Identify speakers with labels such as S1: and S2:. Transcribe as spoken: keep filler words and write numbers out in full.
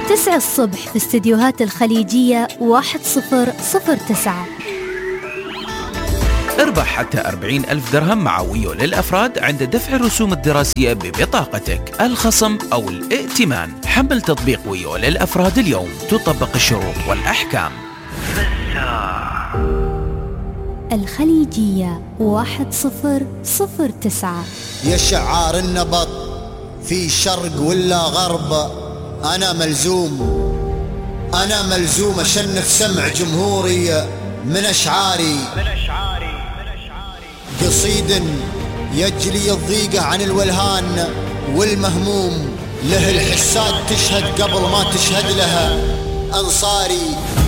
S1: تسعة الصبح في استديوهات الخليجية واحد صفر صفر تسعة.
S2: اربح حتى أربعين ألف درهم مع ويو للأفراد عند دفع الرسوم الدراسية ببطاقتك، الخصم أو الائتمان. حمل تطبيق ويو للأفراد اليوم، تطبق الشروط والأحكام.
S1: الخليجية واحد صفر صفر تسعة.
S3: يا شعار النبط في شرق ولا غرب، أنا ملزوم أنا ملزوم أشنف سمع جمهوري من أشعاري قصيد يجلي الضيقة عن الولهان والمهموم، له الحساد تشهد قبل ما تشهد لها أنصاري.